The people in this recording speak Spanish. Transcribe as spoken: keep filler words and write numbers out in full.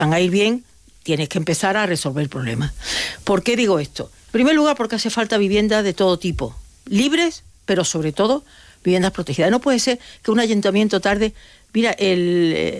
van a ir bien, tienes que empezar a resolver problemas. ¿Por qué digo esto? En primer lugar, porque hace falta viviendas de todo tipo, libres, pero sobre todo viviendas protegidas. No puede ser que un ayuntamiento tarde... Mira, el,